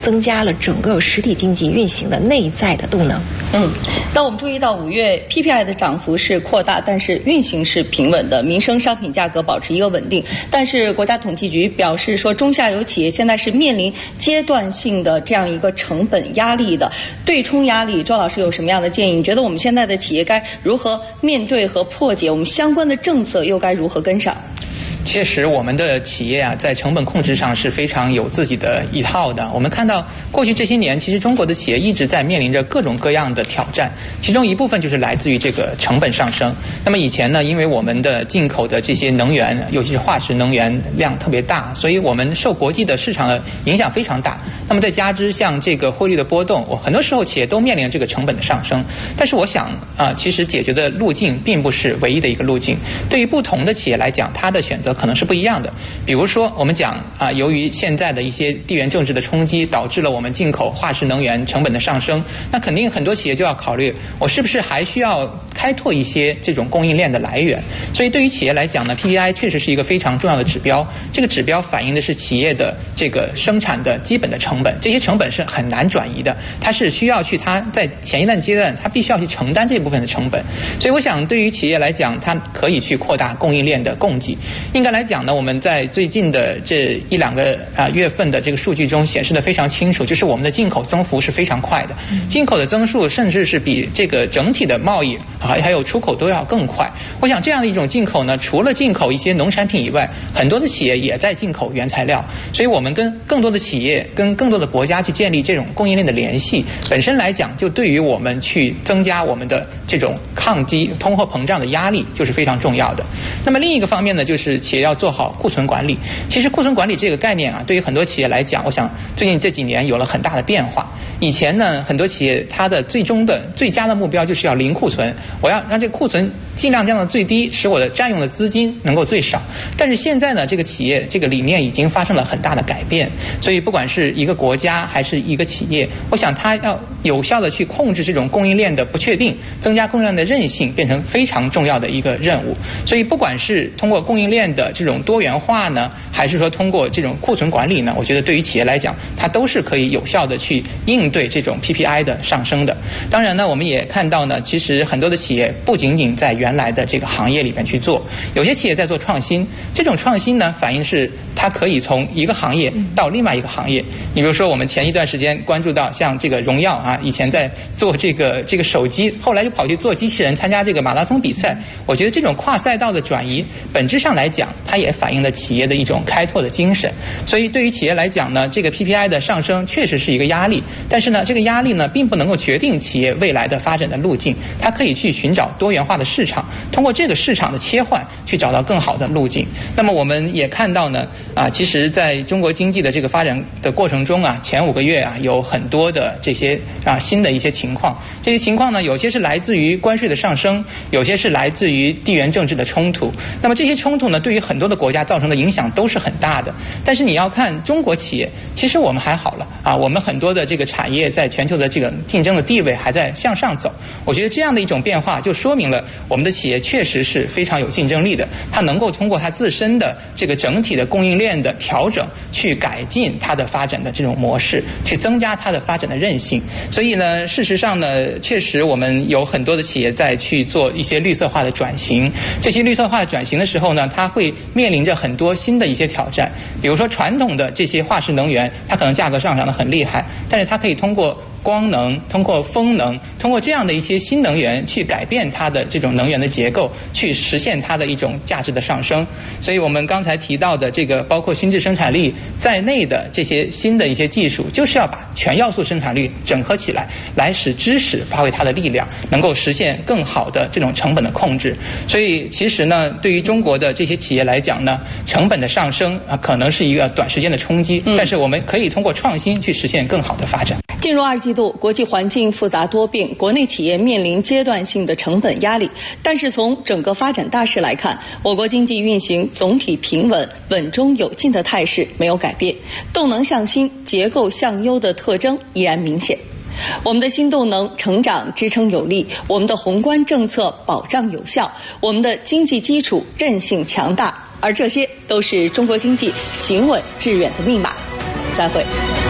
增加了整个实体经济运行的内在的动能。 那我们注意到5月 PPI 的涨幅是扩大，但是运行是平稳的，民生商品价格保持一个稳定。但是国家统计局表示说，中下游企业现在是面临阶段性的这样一个成本压力的对冲压力。周老师有什么样的建议？你觉得我们现在的企业该如何面对和破解？我们相关的政策又该如何跟上？ 确实，我们的企业啊，在成本控制上是非常有自己的一套的。我们看到过去这些年，其实中国的企业一直在面临着各种各样的挑战，其中一部分就是来自于这个成本上升。那么以前呢，因为我们的进口的这些能源，尤其是化石能源量特别大，所以我们受国际的市场的影响非常大。那么再加之像这个汇率的波动，很多时候企业都面临这个成本的上升。但是我想其实解决的路径并不是唯一的一个路径。对于不同的企业来讲，它的选择可能是不一样的。比如说我们讲由于现在的一些地缘政治的冲击，导致了我们进口化石能源成本的上升，那肯定很多企业就要考虑，我是不是还需要开拓一些这种供应链的来源。所以对于企业来讲呢， PPI 确实是一个非常重要的指标。这个指标反映的是企业的这个生产的基本的成本，这些成本是很难转移的，它是需要它在前一段阶段它必须要去承担这部分的成本。所以我想对于企业来讲，它可以去扩大供应链的供给。应该来讲呢，我们在最近的这1-2个月份的这个数据中显示的非常清楚，就是我们的进口增幅是非常快的，进口的增速甚至是比这个整体的贸易还有出口都要更快。我想这样的一种进口呢，除了进口一些农产品以外，很多的企业也在进口原材料。所以我们跟更多的企业跟更多的国家去建立这种供应链的联系，本身来讲就对于我们去增加我们的这种抗击通货膨胀的压力就是非常重要的。那么另一个方面呢，就是企业要做好库存管理。其实库存管理这个概念对于很多企业来讲，我想最近这几年有了很大的变化。以前呢，很多企业它的最佳的目标就是要零库存，我要让这个库存尽量降到最低，使我的占用的资金能够最少。但是现在呢，这个企业这个理念已经发生了很大的改变，所以不管是一个国家还是一个企业，我想它要有效的去控制这种供应链的不确定，增加供应链的韧性，变成非常重要的一个任务。所以不管是通过供应链的这种多元化呢，还是说通过这种库存管理呢，我觉得对于企业来讲，它都是可以有效的去应对这种 PPI 的上升的。当然呢，我们也看到呢，其实很多的企业不仅仅在原来的这个行业里面去做，有些企业在做创新。这种创新呢，反映是它可以从一个行业到另外一个行业。你比如说我们前一段时间关注到像这个荣耀以前在做这个手机，后来就跑去做机器人，参加这个马拉松比赛。我觉得这种跨赛道的转移，本质上来讲，它也反映了企业的一种开拓的精神。所以对于企业来讲呢，这个 PPI 的上升确实是一个压力，但是呢，这个压力呢，并不能够决定企业未来的发展的路径。它可以去寻找多元化的市场，通过这个市场的切换，去找到更好的路径。那么我们也看到呢，其实在中国经济的这个发展的过程中前5个月有很多的这些新的一些情况。这些情况呢，有些是来自于关税的上升，有些是来自于地缘政治的冲突。那么这些冲突呢，对于很多的国家造成的影响都是很大的。但是你要看中国企业，其实我们还好了我们很多的这个产业在全球的这个竞争的地位还在向上走。我觉得这样的一种变化就说明了我们的企业确实是非常有竞争力的，它能够通过它自身的这个整体的供应链的调整，去改进它的发展的这种模式，去增加它的发展的韧性。所以呢，事实上呢，确实我们有很多的企业在去做一些绿色化的转型。这些绿色化的转型的时候呢，它会面临着很多新的一些挑战。比如说传统的这些化石能源，它可能价格上涨得很厉害，但是它可以通过光能，通过风能，通过这样的一些新能源去改变它的这种能源的结构，去实现它的一种价值的上升。所以我们刚才提到的这个包括心智生产力在内的这些新的一些技术，就是要把全要素生产力整合起来，来使知识发挥它的力量，能够实现更好的这种成本的控制。所以其实呢，对于中国的这些企业来讲呢，成本的上升可能是一个短时间的冲击，但是我们可以通过创新去实现更好的发展。 进入2季度，国际环境复杂多变，国内企业面临阶段性的成本压力。但是从整个发展大势来看，我国经济运行总体平稳、稳中有进的态势没有改变，动能向新、结构向优的特征依然明显。我们的新动能成长支撑有力，我们的宏观政策保障有效，我们的经济基础韧性强大，而这些都是中国经济行稳致远的密码。再会。